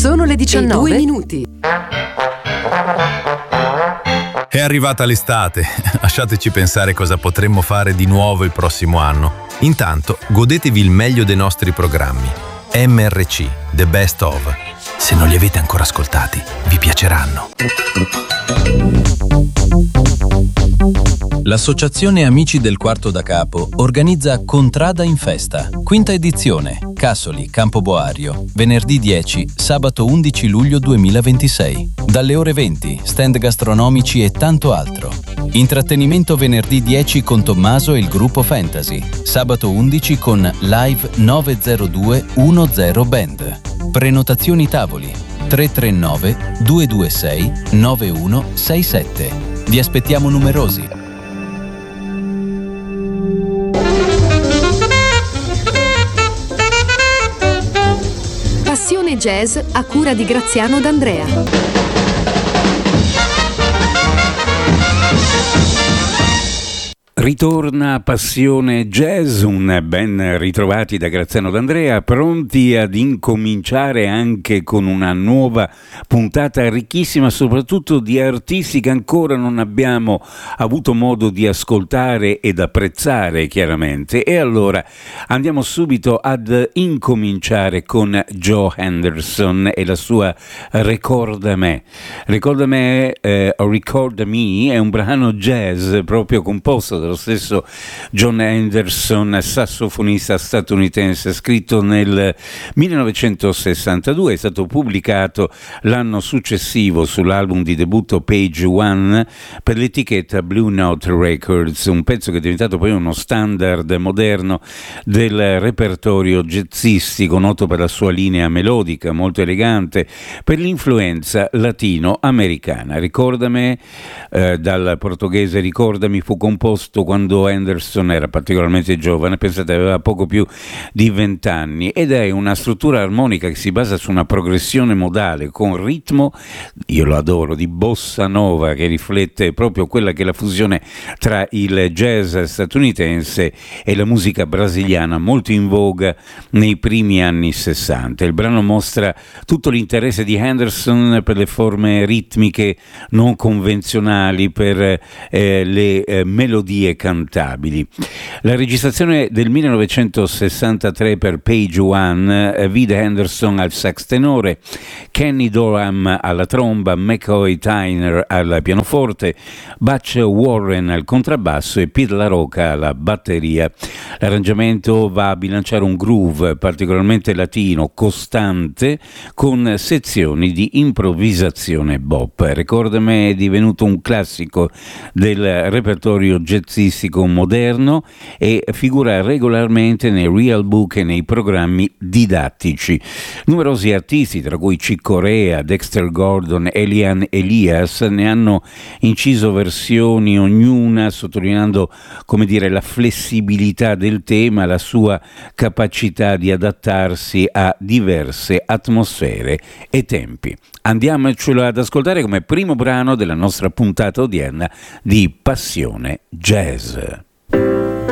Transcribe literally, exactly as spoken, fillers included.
Sono le diciannove e due minuti. È arrivata l'estate, lasciateci pensare cosa potremmo fare di nuovo il prossimo anno. Intanto, godetevi il meglio dei nostri programmi. M R C, The Best Of. Se non li avete ancora ascoltati, vi piaceranno. L'Associazione Amici del Quarto da Capo organizza Contrada in Festa, quinta edizione, Cassoli, Campoboario, venerdì dieci, sabato undici luglio duemilaventisei. Dalle ore venti, stand gastronomici e tanto altro. Intrattenimento venerdì dieci con Tommaso e il gruppo Fantasy, sabato undici con Live nove zero due uno zero Band. Prenotazioni tavoli tre tre nove due due sei nove uno sei sette. Vi aspettiamo numerosi. Passione Jazz a cura di Graziano D'Andrea. Ritorna Passione Jazz, un ben ritrovati da Graziano D'Andrea, pronti ad incominciare anche con una nuova puntata ricchissima soprattutto di artisti che ancora non abbiamo avuto modo di ascoltare ed apprezzare chiaramente. E allora andiamo subito ad incominciare con Joe Henderson e la sua Ricorda me. Ricorda me, eh, Ricorda Me è un brano jazz proprio composto da lo stesso John Henderson, sassofonista statunitense, scritto nel millenovecentosessantadue, è stato pubblicato l'anno successivo sull'album di debutto Page One per l'etichetta Blue Note Records, un pezzo che è diventato poi uno standard moderno del repertorio jazzistico, noto per la sua linea melodica molto elegante, per l'influenza latino-americana. Ricordami, eh, dal portoghese ricordami, fu composto quando Henderson era particolarmente giovane, pensate aveva poco più di vent'anni, ed è una struttura armonica che si basa su una progressione modale con ritmo, io lo adoro, di bossa nova, che riflette proprio quella che è la fusione tra il jazz statunitense e la musica brasiliana molto in voga nei primi anni sessanta. Il brano mostra tutto l'interesse di Henderson per le forme ritmiche non convenzionali, per eh, le eh, melodie cantabili. La registrazione del millenovecentosessantatré per Page One eh, vide Henderson al sax tenore, Kenny Dorham alla tromba, McCoy Tyner al pianoforte, Butch Warren al contrabbasso e Pete LaRocca alla batteria. L'arrangiamento va a bilanciare un groove particolarmente latino, costante, con sezioni di improvvisazione bop. Ricordami è divenuto un classico del repertorio jazzistico moderno e figura regolarmente nei real book e nei programmi didattici. Numerosi artisti, tra cui Chick Corea, Dexter Gordon, Elian Elias, ne hanno inciso versioni ognuna, sottolineando, come dire, la flessibilità del tema, la sua capacità di adattarsi a diverse atmosfere e tempi. Andiamocelo ad ascoltare come primo brano della nostra puntata odierna di Passione Jazz.